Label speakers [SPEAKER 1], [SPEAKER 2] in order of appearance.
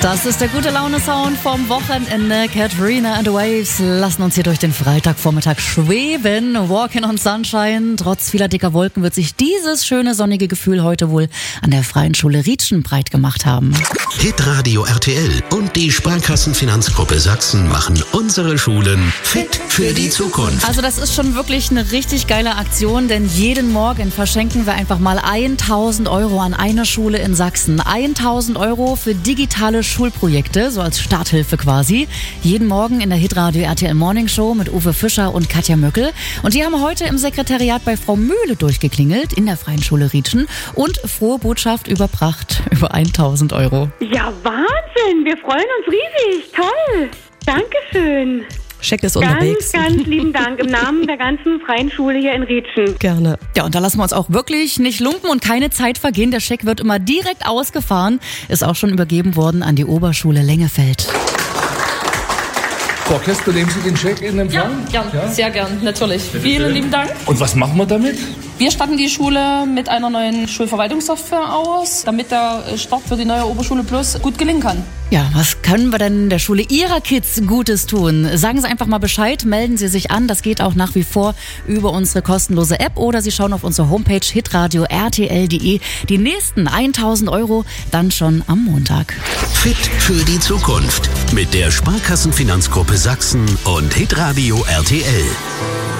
[SPEAKER 1] Das ist der gute Laune-Sound vom Wochenende. Katrina and the Waves lassen uns hier durch den Freitagvormittag schweben. Walking on Sunshine. Trotz vieler dicker Wolken wird sich dieses schöne sonnige Gefühl heute wohl an der Freien Schule Rietschen breit gemacht haben.
[SPEAKER 2] Hitradio RTL und die Sparkassenfinanzgruppe Sachsen machen unsere Schulen fit für die Zukunft.
[SPEAKER 1] Also das ist schon wirklich eine richtig geile Aktion, denn jeden Morgen verschenken wir einfach mal 1.000 Euro an eine Schule in Sachsen. 1.000 Euro für digitale Schulprojekte, so als Starthilfe quasi. Jeden Morgen in der Hitradio RTL Morning Show mit Uwe Fischer und Katja Möckel. Und die haben heute im Sekretariat bei Frau Mühle durchgeklingelt in der Freien Schule Rietschen und frohe Botschaft überbracht über 1.000 Euro.
[SPEAKER 3] Ja, Wahnsinn! Wir freuen uns riesig. Toll! Dankeschön.
[SPEAKER 1] Scheck ist unterwegs.
[SPEAKER 3] Ganz lieben Dank im Namen der ganzen Freien Schule hier in Rietschen.
[SPEAKER 1] Gerne. Ja, und da lassen wir uns auch wirklich nicht lumpen und keine Zeit vergehen. Der Scheck wird immer direkt ausgefahren. Ist auch schon übergeben worden an die Oberschule Lengefeld.
[SPEAKER 4] Frau Kesper, nehmen Sie den Scheck in Empfang?
[SPEAKER 5] Ja, sehr gern, natürlich. Vielen lieben Dank.
[SPEAKER 4] Und was machen wir damit?
[SPEAKER 5] Wir statten die Schule mit einer neuen Schulverwaltungssoftware aus, damit der Start für die neue Oberschule Plus gut gelingen kann.
[SPEAKER 1] Ja, was können wir denn der Schule Ihrer Kids Gutes tun? Sagen Sie einfach mal Bescheid, melden Sie sich an. Das geht auch nach wie vor über unsere kostenlose App oder Sie schauen auf unsere Homepage hitradio.rtl.de. Die nächsten 1.000 Euro dann schon am Montag.
[SPEAKER 2] Fit für die Zukunft mit der Sparkassenfinanzgruppe Sachsen und Hitradio RTL.